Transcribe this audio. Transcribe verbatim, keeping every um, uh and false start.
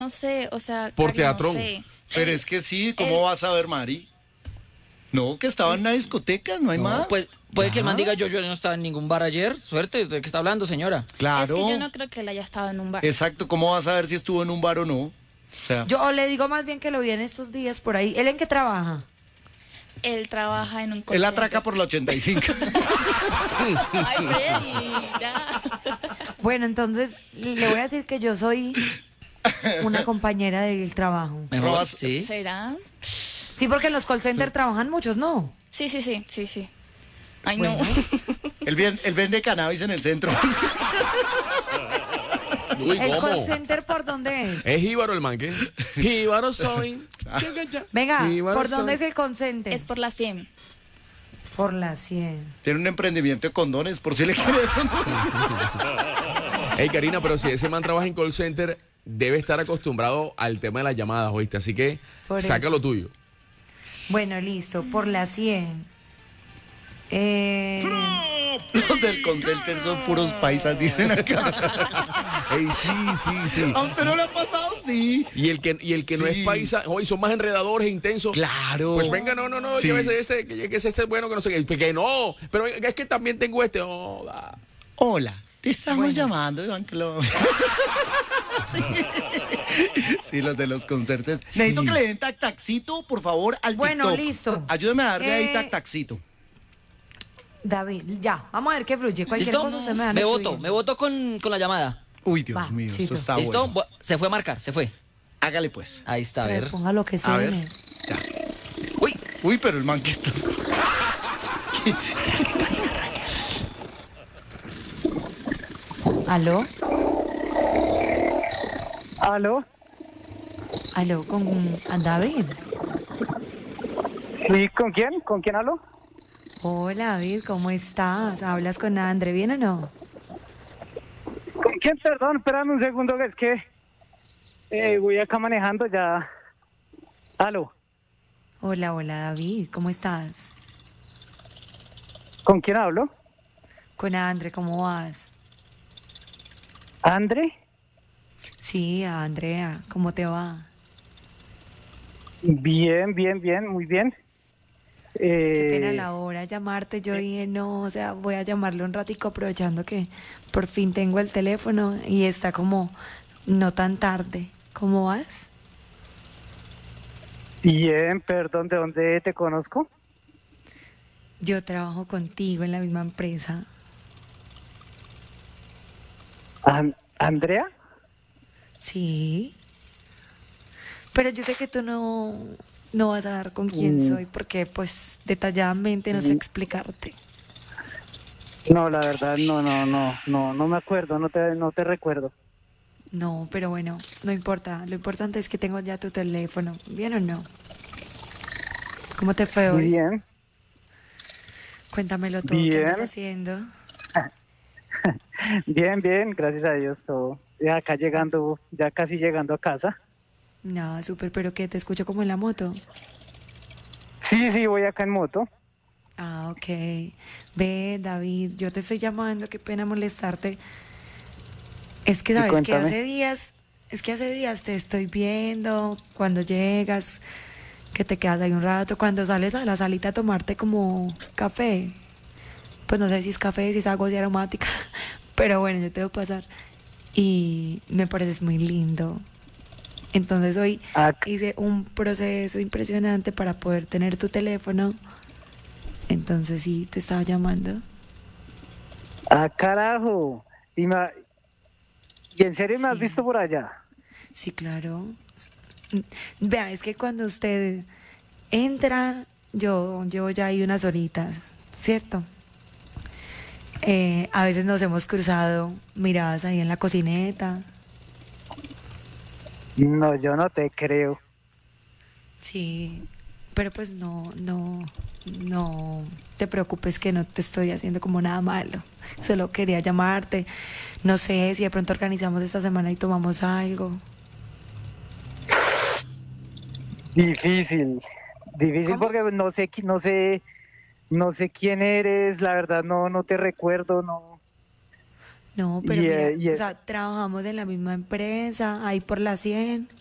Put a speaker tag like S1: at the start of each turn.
S1: No sé, o sea,
S2: Por
S1: Cari,
S2: teatrón.
S1: no sé.
S3: Pero
S1: El-
S3: es que sí, ¿cómo
S1: el-
S3: vas a ver, Mari? No, que estaba en una discoteca, no hay
S4: No,
S3: más.
S4: pues puede que el man
S3: Ya.
S4: diga yo, yo no estaba en ningún bar ayer. Suerte, ¿de qué está hablando, señora?
S3: Claro.
S1: Es que yo no creo que él haya estado en un bar.
S3: Exacto, ¿cómo vas a ver si estuvo en un bar o no? O sea,
S5: Yo o le digo más bien que lo vi en estos días por ahí. ¿Él en qué trabaja?
S1: Él trabaja en un call
S3: él atraca
S1: center.
S3: por la ochenta y cinco.
S1: Ay, Freddy, ya.
S5: Bueno, entonces le voy a decir que yo soy una compañera del trabajo.
S4: Mejor,
S3: Robas-
S4: sí.
S1: ¿Será?
S5: Sí, porque en los call centers trabajan muchos, ¿no?
S1: Sí, sí, sí, sí, sí. Ay,
S5: Bueno.
S1: no.
S3: él, ven- él vende cannabis en el centro.
S2: Uy,
S5: ¿El
S2: ¿cómo?
S5: call center por dónde es?
S2: Es jíbaro el man, ¿qué? Jíbaro soy.
S5: Venga,
S2: Jíbaro
S5: ¿por dónde
S2: soy.
S5: es el call center?
S1: Es por la cien.
S5: Por la cien.
S3: Tiene un emprendimiento de condones, por si le quiere de pronto.
S2: Ey, Karina, pero si ese man trabaja en call center, debe estar acostumbrado al tema de las llamadas, ¿oíste? Así que
S5: Por
S2: saca
S5: eso.
S2: lo tuyo.
S5: Bueno, listo, por la cien. Eh,
S3: Los del Concenter son puros paisas, dicen acá.
S2: Ey, sí, sí, sí.
S3: ¿A usted no le ha pasado? Sí.
S2: Y el que, y el que no
S3: Sí.
S2: es paisa, hoy son más enredadores e intensos.
S3: Claro.
S2: Pues venga, no, no, no,
S3: Sí.
S2: llévese este, que, que ese es bueno, que no sé qué. Que no, pero es que también tengo este. No, da.
S3: Hola, te estamos
S5: Bueno.
S3: llamando, Iván Club. sí. Sí, los de los concertos. Necesito que le den tac taxito, por favor, al
S5: Bueno,
S3: TikTok.
S5: listo.
S3: Ayúdeme a darle ahí
S5: Eh,
S3: tac taxito.
S5: David, ya, vamos a ver qué fluye. Cualquier
S4: ¿Listo?
S5: cosa usted me da.
S4: Me voto, me voto con, con la llamada.
S3: Uy, Dios
S5: Va,
S3: mío,
S5: sí,
S3: esto
S5: tú.
S3: está
S4: ¿Listo?
S3: bueno.
S4: Bu- Se fue a marcar, se fue.
S3: Hágale pues.
S4: Ahí está, a ver.
S5: Ponga lo que
S3: A ver.
S5: suene.
S3: Ya.
S4: Uy,
S3: Uy, pero el man que está...
S5: ¿Aló?
S6: ¿Aló?
S5: ¿Aló con a David?
S6: ¿Sí? ¿Con quién? ¿Con quién hablo?
S5: Hola David, ¿cómo estás? ¿Hablas con André, bien o no?
S6: ¿Con quién? Perdón, espérame un segundo, que es que eh, voy acá manejando ya. ¿Aló?
S5: Hola, hola David, ¿cómo estás?
S6: ¿Con quién hablo?
S5: Con André, ¿cómo vas?
S6: ¿Andre?
S5: Sí, Andrea, ¿cómo te va?
S6: Bien, bien, bien, muy bien.
S5: Qué pena
S6: Eh,
S5: la hora llamarte, yo dije no, o sea, voy a llamarle un ratico aprovechando que por fin tengo el teléfono y está como no tan tarde. ¿Cómo vas?
S6: Bien, perdón, ¿de dónde te conozco?
S5: Yo trabajo contigo en la misma empresa.
S6: An- ¿Andrea?
S5: Sí. Pero yo sé que tú no, no vas a dar con quién
S6: Mm.
S5: soy porque pues detalladamente no sé
S6: Mm.
S5: explicarte.
S6: No, la verdad, no, no, no, no, no me acuerdo, no te, no te recuerdo.
S5: No, pero bueno, no importa. Lo importante es que tengo ya tu teléfono. ¿Bien o no? ¿Cómo te fue
S6: Muy
S5: hoy?
S6: bien.
S5: Cuéntamelo todo. ¿Qué
S6: Bien.
S5: andas haciendo?
S6: Bien, bien, gracias a Dios, todo. Ya acá llegando, ya casi llegando a casa.
S5: No, súper, pero que te escucho como en la moto.
S6: Sí, sí, voy acá en moto.
S5: Ah, ok. Ve, David, yo te estoy llamando, qué pena molestarte. Es que
S6: Sí,
S5: sabes que
S6: cuéntame.
S5: hace días, es que hace días te estoy viendo cuando llegas, que te quedas ahí un rato, cuando sales a la salita a tomarte como café. Pues no sé si es café, si es agua de aromática, pero bueno, yo te voy a pasar. Y me pareces muy lindo. Entonces hoy
S6: Ah,
S5: hice un proceso impresionante para poder tener tu teléfono. Entonces sí, te estaba llamando.
S6: ah, carajo. ¿Y, me- ¿Y en serio me has
S5: Sí.
S6: visto por allá?
S5: Sí, claro. Vea, es que cuando usted entra, yo llevo ya ahí unas horitas, ¿cierto? Eh, a veces nos hemos cruzado miradas ahí en la cocineta.
S6: No, yo no te creo.
S5: Sí, pero pues no, no, no te preocupes que no te estoy haciendo como nada malo. Solo quería llamarte. No sé si de pronto organizamos esta semana y tomamos algo.
S6: Difícil. Difícil
S5: ¿Cómo?
S6: porque no sé, qui- no sé, no sé quién eres, la verdad no, no te recuerdo, no.
S5: No, pero
S6: Y,
S5: mira,
S6: eh, y
S5: o
S6: es-
S5: sea, trabajamos en la misma empresa, ahí por la cien.